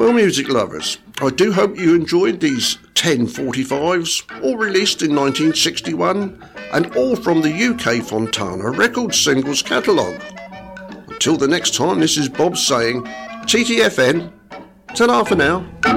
Well, music lovers, I do hope you enjoyed these 1045s, all released in 1961 and all from the UK Fontana Records singles catalogue. Until the next time, this is Bob saying TTFN, ta-ra for now.